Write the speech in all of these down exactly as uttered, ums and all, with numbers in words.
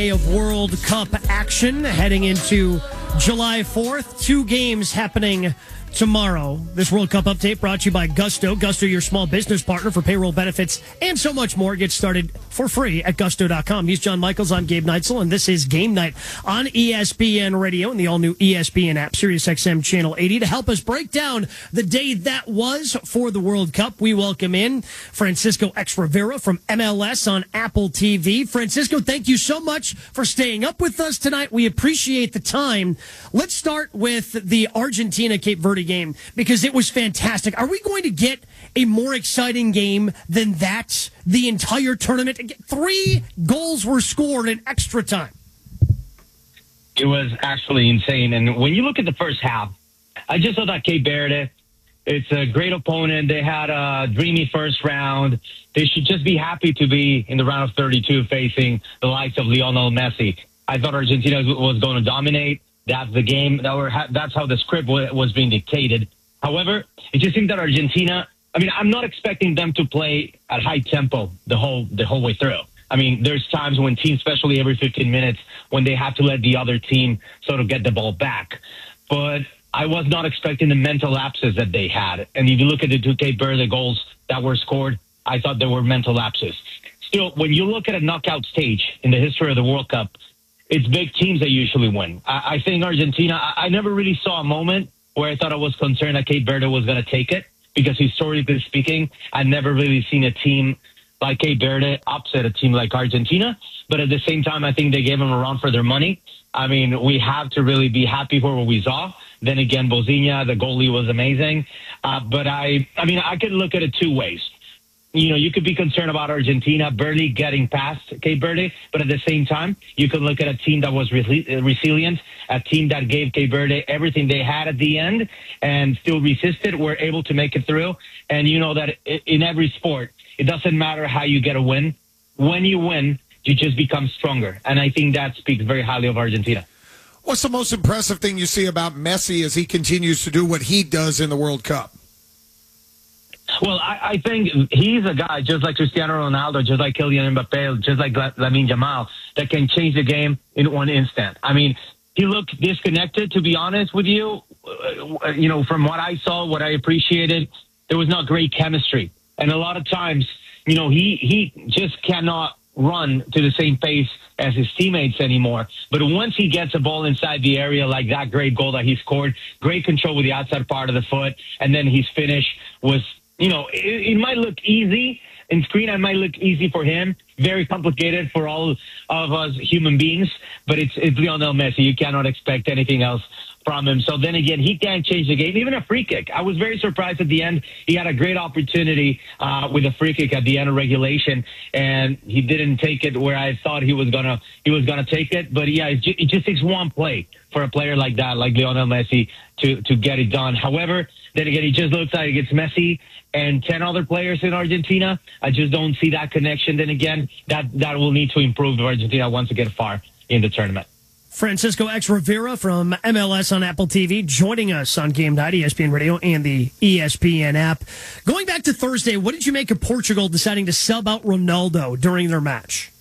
Of World Cup action heading into July fourth. Two games happening tomorrow. This World Cup update brought to you by Gusto. Gusto, your small business partner for payroll benefits and so much more. Get started for free at gusto dot com. He's John Michaels. I'm Gabe Neitzel, and this is Game Night on E S P N Radio and the all-new E S P N app, Sirius X M Channel eighty. To help us break down the day that was for the World Cup, we welcome in Francisco X Rivera from M L S on Apple T V. Francisco, thank you so much for staying up with us tonight. We appreciate the time. Let's start with the Argentina-Cape Verde game because it was fantastic. Are we going to get a more exciting game than that the entire tournament? Three goals were scored in extra time. It was actually insane. And when you look at the first half, I just thought that Cape Verde, it's a great opponent. They had a dreamy first round. They should just be happy to be in the round of thirty-two facing the likes of Lionel Messi. I thought Argentina was going to dominate. That's the game. That were, that's how the script was being dictated. However, it just seemed that Argentina, I mean, I'm not expecting them to play at high tempo the whole the whole way through. I mean, there's times when teams, especially every fifteen minutes, when they have to let the other team sort of get the ball back. But I was not expecting the mental lapses that they had. And if you look at the two Cape Verde goals that were scored, I thought there were mental lapses. Still, when you look at a knockout stage in the history of the World Cup, it's big teams that usually win. I, I think Argentina, I, I never really saw a moment where I thought I was concerned that Cape Verde was going to take it, because historically speaking, I've never really seen a team like Cape Verde upset a team like Argentina. But at the same time, I think they gave them a run for their money. I mean, we have to really be happy for what we saw. Then again, Bozinha, the goalie, was amazing. Uh, but I, I mean, I could look at it two ways. You know, you could be concerned about Argentina barely getting past Cape Verde, but at the same time, you could look at a team that was resili- resilient, a team that gave Cape Verde everything they had at the end and still resisted, were able to make it through. And you know that in every sport, it doesn't matter how you get a win. When you win, you just become stronger. And I think that speaks very highly of Argentina. What's the most impressive thing you see about Messi as he continues to do what he does in the World Cup? Well, I, I think he's a guy just like Cristiano Ronaldo, just like Kylian Mbappe, just like Lamine Yamal, that can change the game in one instant. I mean, he looked disconnected, to be honest with you. Uh, you know, from what I saw, what I appreciated, there was not great chemistry. And a lot of times, you know, he, he just cannot run to the same pace as his teammates anymore. But once he gets a ball inside the area, like that great goal that he scored, great control with the outside part of the foot, and then his finish was, you know, it, it might look easy in screen. It might look easy for him, very complicated for all of us human beings, but it's, it's Lionel Messi. You cannot expect anything else from him. So then again, he can't change the game, even a free kick. I was very surprised at the end. He had a great opportunity uh, with a free kick at the end of regulation, and he didn't take it where I thought he was gonna he was gonna take it. But yeah, it just, it just takes one play for a player like that, like Lionel Messi, to to get it done. However, then again, it just looks like it's Messi and ten other players in Argentina. I just don't see that connection. Then again, that that will need to improve if Argentina wants to get far in the tournament. Francisco X Rivera from M L S on Apple T V joining us on Game Night, E S P N Radio and the E S P N app. Going back to Thursday, what did you make of Portugal deciding to sub out Ronaldo during their match?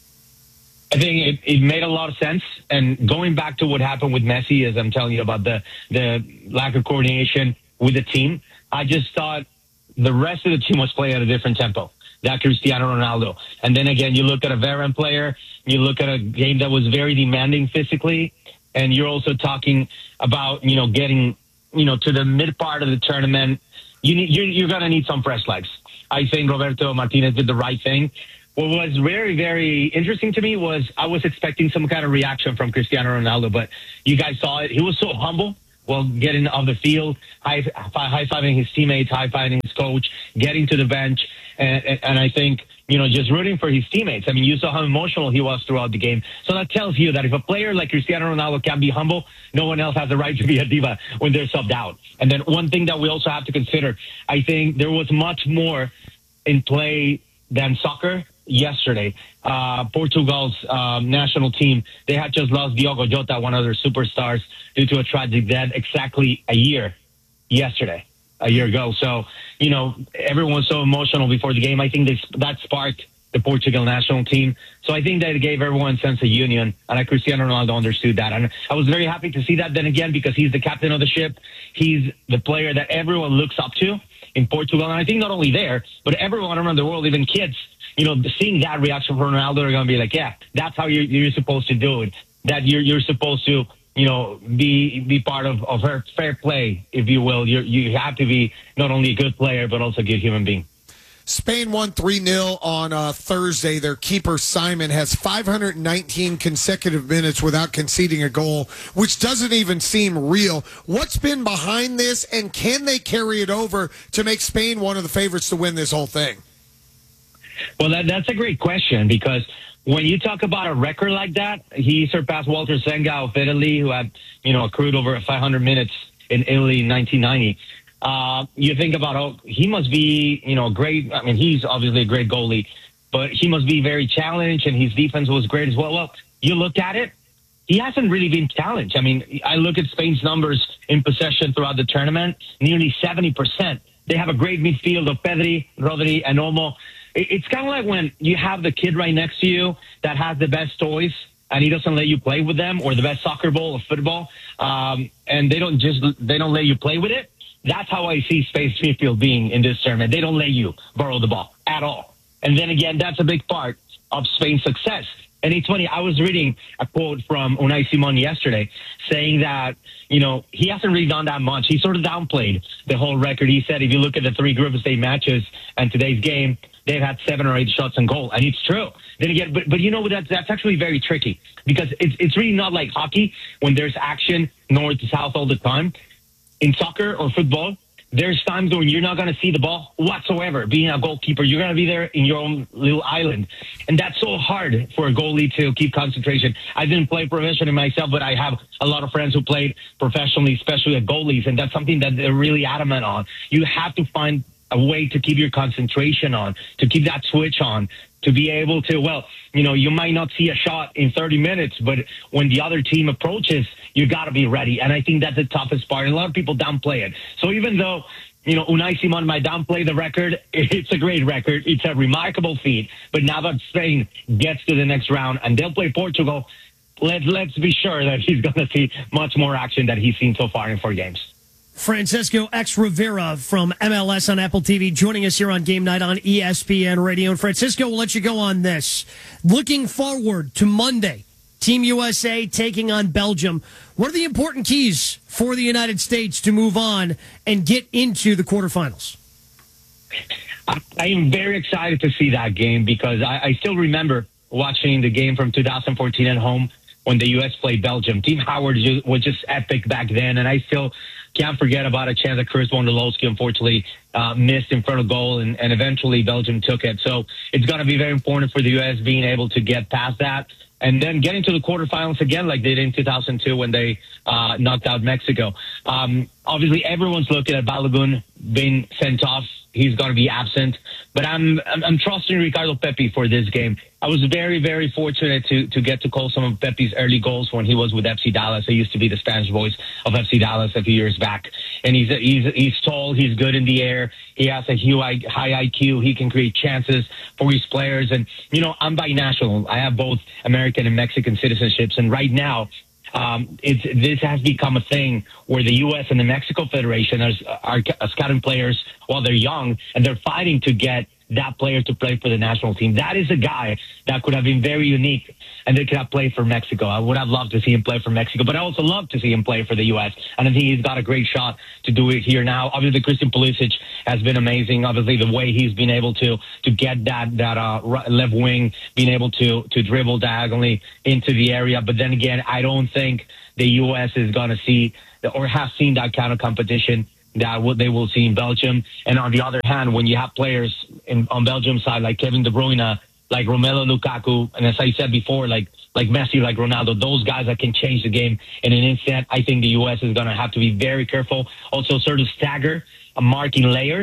I think it, it made a lot of sense. And going back to what happened with Messi, as I'm telling you about the, the lack of coordination with the team, I just thought the rest of the team was playing at a different tempo. That Cristiano Ronaldo. And then again, you look at a Varane player, you look at a game that was very demanding physically, and you're also talking about, you know, getting, you know, to the mid part of the tournament. You need, you're, you're going to need some fresh legs. I think Roberto Martinez did the right thing. What was very, very interesting to me was I was expecting some kind of reaction from Cristiano Ronaldo, but you guys saw it. He was so humble while getting off the field, high, high-fiving his teammates, high-fiving his coach, getting to the bench. And, and, and I think, you know, just rooting for his teammates. I mean, you saw how emotional he was throughout the game. So that tells you that if a player like Cristiano Ronaldo can be humble, no one else has the right to be a diva when they're subbed out. And then one thing that we also have to consider, I think there was much more in play than soccer yesterday. Uh, Portugal's um, national team, they had just lost Diogo Jota, one of their superstars, due to a tragic death exactly a year yesterday. a year ago. So, you know, everyone was so emotional before the game. I think they, that sparked the Portugal national team. So I think that it gave everyone a sense of union, and I, Cristiano Ronaldo understood that. And I was very happy to see that then again, because he's the captain of the ship. He's the player that everyone looks up to in Portugal. And I think not only there, but everyone around the world, even kids, you know, seeing that reaction from Ronaldo are going to be like, yeah, that's how you're, you're supposed to do it. That you're you're supposed to, you know, be be part of, of her fair play, if you will. You you have to be not only a good player, but also a good human being. Spain won three nil on uh, Thursday. Their keeper, Simon, has five hundred nineteen consecutive minutes without conceding a goal, which doesn't even seem real. What's been behind this, and can they carry it over to make Spain one of the favorites to win this whole thing? Well, that, that's a great question, because when you talk about a record like that, he surpassed Walter Senga of Italy, who had, you know, accrued over five hundred minutes in Italy in nineteen ninety. Uh, you think about, oh, he must be, you know, great. I mean, he's obviously a great goalie, but he must be very challenged, and his defense was great as well. Well, you look at it, he hasn't really been challenged. I mean, I look at Spain's numbers in possession throughout the tournament, nearly seventy percent. They have a great midfield of Pedri, Rodri, and Olmo. It's kind of like when you have the kid right next to you that has the best toys, and he doesn't let you play with them, or the best soccer ball or football, um, and they don't just they don't let you play with it. That's how I see Spain's midfield being in this tournament. They don't let you borrow the ball at all. And then again, that's a big part of Spain's success. And it's funny, I was reading a quote from Unai Simon yesterday saying that, you know, he hasn't really done that much. He sort of downplayed the whole record. He said, if you look at the three group stage matches and today's game, they've had seven or eight shots on goal. And it's true. Then again, but, but you know, that's, that's actually very tricky, because it's, it's really not like hockey when there's action north to south all the time. In soccer or football, there's times when you're not going to see the ball whatsoever. Being a goalkeeper, you're going to be there in your own little island. And that's so hard for a goalie to keep concentration. I didn't play professionally myself, but I have a lot of friends who played professionally, especially at goalies, and that's something that they're really adamant on. You have to find a way to keep your concentration on, to keep that switch on, to be able to, well, you know, you might not see a shot in thirty minutes, but when the other team approaches, you got to be ready. And I think that's the toughest part. And a lot of people downplay it. So even though, you know, Unai Simon might downplay the record, it's a great record. It's a remarkable feat. But now that Spain gets to the next round and they'll play Portugal, let, let's be sure that he's going to see much more action than he's seen so far in four games. Francisco X Rivera from M L S on Apple T V joining us here on Game Night on E S P N Radio. And Francisco, we'll let you go on this. Looking forward to Monday, Team U S A taking on Belgium. What are the important keys for the United States to move on and get into the quarterfinals? I am very excited to see that game, because I, I still remember watching the game from two thousand fourteen at home when the U S played Belgium. Team Howard was just epic back then, and I still can't forget about a chance that Chris Wondolowski unfortunately uh, missed in front of goal, and, and eventually Belgium took it. So it's going to be very important for the U S being able to get past that and then get into the quarterfinals again like they did in two thousand two when they uh, knocked out Mexico. Um, obviously, everyone's looking at Balogun being sent off. He's going to be absent. But I'm, I'm I'm trusting Ricardo Pepi for this game. I was very, very fortunate to to get to call some of Pepi's early goals when he was with F C Dallas. I used to be the Spanish voice of F C Dallas a few years back. And he's he's he's tall. He's good in the air. He has a high I Q. He can create chances for his players. And, you know, I'm binational. I have both American and Mexican citizenships. And right now, Um, it's, this has become a thing where the U S and the Mexico Federation are, are, are scouting players while they're young, and they're fighting to get that player to play for the national team. That is a guy that could have been very unique, and they could have played for Mexico. I would have loved to see him play for Mexico, but I also love to see him play for the U S, and I think he's got a great shot to do it here now. Obviously, Christian Pulisic has been amazing. Obviously, the way he's been able to to get that that uh, left wing, being able to to dribble diagonally into the area. But then again, I don't think the U S is going to see or have seen that kind of competition that what they will see in Belgium. And on the other hand, when you have players in, on Belgium's side like Kevin De Bruyne, like Romelu Lukaku, and as I said before, like like Messi, like Ronaldo, those guys that can change the game in an instant, I think the U S is going to have to be very careful. Also sort of stagger uh, marking layers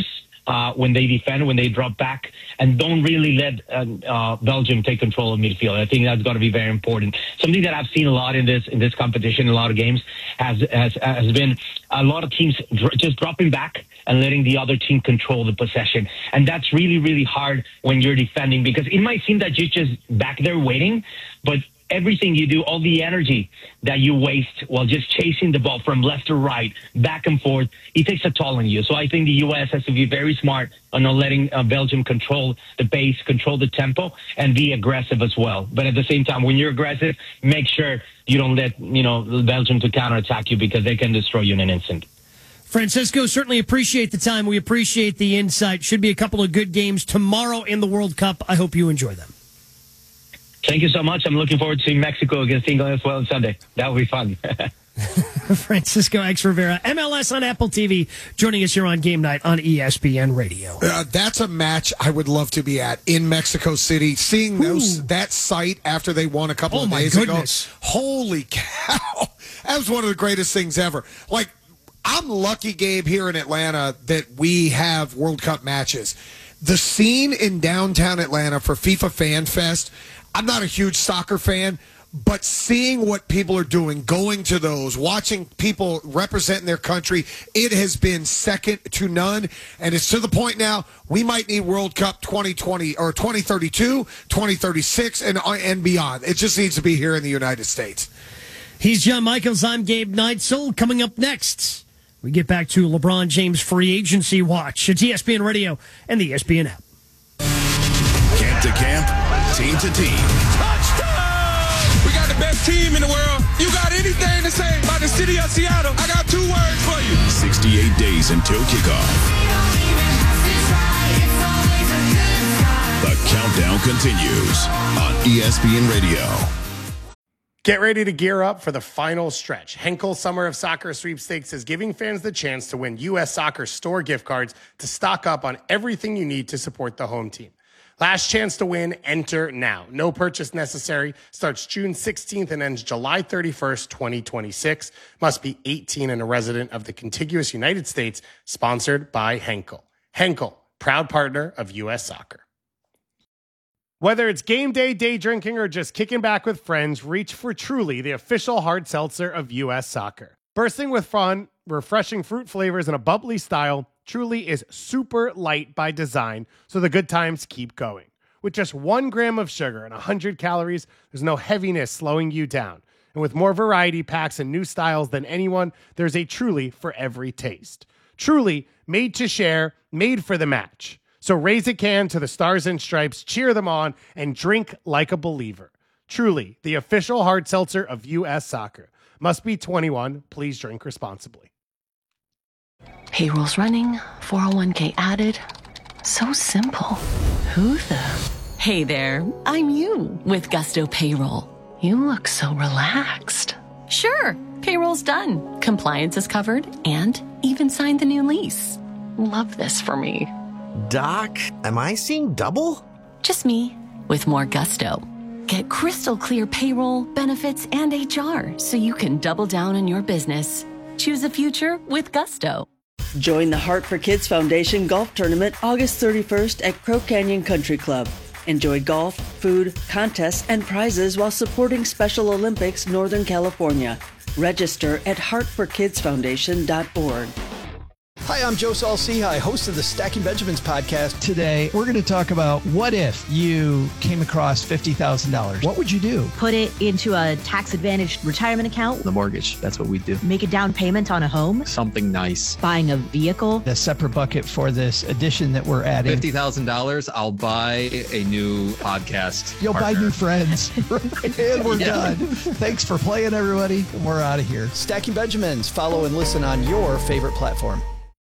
uh, when they defend, when they drop back, and don't really let uh, uh, Belgium take control of midfield. I think that's got to be very important. Something that I've seen a lot in this in this competition, a lot of games, has has has been a lot of teams dr- just dropping back and letting the other team control the possession. And that's really, really hard when you're defending, because it might seem that you're just back there waiting, but everything you do, all the energy that you waste while just chasing the ball from left to right, back and forth, it takes a toll on you. So I think the U S has to be very smart on not letting uh, Belgium control the pace, control the tempo, and be aggressive as well. But at the same time, when you're aggressive, make sure you don't let, you know, Belgium to counterattack you, because they can destroy you in an instant. Francisco, certainly appreciate the time. We appreciate the insight. Should be a couple of good games tomorrow in the World Cup. I hope you enjoy them. Thank you so much. I'm looking forward to seeing Mexico against England as well on Sunday. That will be fun. Francisco X Rivera, M L S on Apple T V, joining us here on Game Night on E S P N Radio. Uh, that's a match I would love to be at in Mexico City. Seeing those, that site after they won a couple oh of my days goodness. ago. Holy cow. That was one of the greatest things ever. Like, I'm lucky, Gabe, here in Atlanta that we have World Cup matches. The scene in downtown Atlanta for FIFA Fan Fest, I'm not a huge soccer fan, but seeing what people are doing, going to those, watching people representing their country, it has been second to none. And it's to the point now we might need World Cup twenty twenty or twenty thirty-two, twenty thirty-six, and, and beyond. It just needs to be here in the United States. He's John Michaels. I'm Gabe Neitzel. Coming up next, we get back to LeBron James free agency watch. It's E S P N Radio and the E S P N app. Camp to camp, team to team. Touchdown! We got the best team in the world. You got anything to say about the city of Seattle? I got two words for you. sixty-eight days until kickoff. The countdown continues on E S P N Radio. Get ready to gear up for the final stretch. Henkel Summer of Soccer Sweepstakes is giving fans the chance to win U S Soccer store gift cards to stock up on everything you need to support the home team. Last chance to win, enter now. No purchase necessary. Starts June sixteenth and ends July thirty-first, twenty twenty-six. Must be eighteen and a resident of the contiguous United States. Sponsored by Henkel. Henkel, proud partner of U S Soccer. Whether it's game day, day drinking, or just kicking back with friends, reach for Truly, the official hard seltzer of U S Soccer. Bursting with fun, refreshing fruit flavors, and a bubbly style, Truly is super light by design, so the good times keep going. With just one gram of sugar and one hundred calories, there's no heaviness slowing you down. And with more variety packs and new styles than anyone, there's a Truly for every taste. Truly, made to share, made for the match. So raise a can to the Stars and Stripes, cheer them on, and drink like a believer. Truly, the official hard seltzer of U S Soccer. Must be twenty-one. Please drink responsibly. Payroll's running, four oh one k added. So simple. Who the? Hey there, I'm you with Gusto Payroll. You look so relaxed. Sure, payroll's done. Compliance is covered and even signed the new lease. Love this for me. Doc, am I seeing double? Just me with more gusto. Get crystal clear payroll, benefits, and H R so you can double down on your business. Choose a future with Gusto. Join the Heart for Kids Foundation Golf Tournament August thirty-first at Crow Canyon Country Club. Enjoy golf, food, contests, and prizes while supporting Special Olympics Northern California. Register at heart for kids foundation dot org. Hi, I'm Joe Saul-Sehy, host of the Stacking Benjamins podcast. Today, we're going to talk about what if you came across fifty thousand dollars? What would you do? Put it into a tax-advantaged retirement account. The mortgage, that's what we do. Make a down payment on a home. Something nice. Buying a vehicle. A separate bucket for this addition that we're adding. fifty thousand dollars, I'll buy a new podcast You'll partner. buy new friends. And we're yeah. done. Thanks for playing, everybody. We're out of here. Stacking Benjamins. Follow and listen on your favorite platform.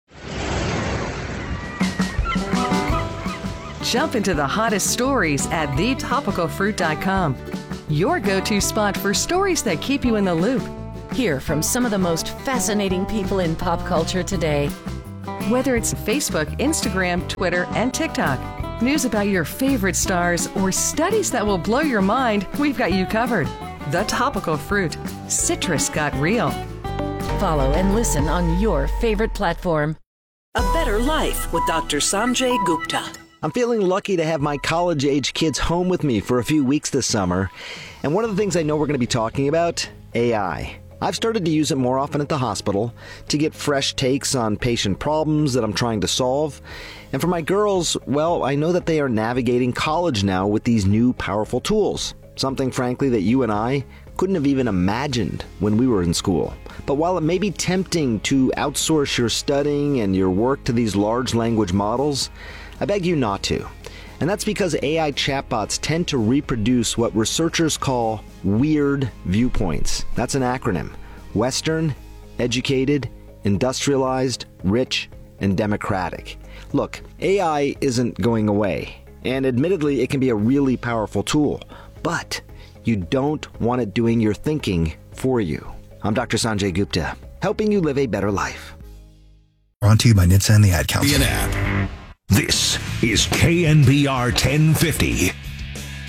Jump into the hottest stories at the topical fruit dot com. Your go-to spot for stories that keep you in the loop. Hear from some of the most fascinating people in pop culture today. Whether it's Facebook, Instagram, Twitter, and TikTok, news about your favorite stars, or studies that will blow your mind, we've got you covered. The Topical Fruit. Citrus got real. Follow and listen on your favorite platform. A better life with Doctor Sanjay Gupta. I'm feeling lucky to have my college-age kids home with me for a few weeks this summer. And one of the things I know we're going to be talking about, A I. I've started to use it more often at the hospital to get fresh takes on patient problems that I'm trying to solve. And for my girls, well, I know that they are navigating college now with these new powerful tools. Something, frankly, that you and I couldn't have even imagined when we were in school. But while it may be tempting to outsource your studying and your work to these large language models, I beg you not to. And that's because A I chatbots tend to reproduce what researchers call weird viewpoints. That's an acronym. Western, educated, industrialized, rich, and democratic. Look, A I isn't going away. And admittedly, it can be a really powerful tool. But you don't want it doing your thinking for you. I'm Doctor Sanjay Gupta, helping you live a better life. Brought to you by N H T S A and the Ad Council. Be an app. This is K N B R ten fifty.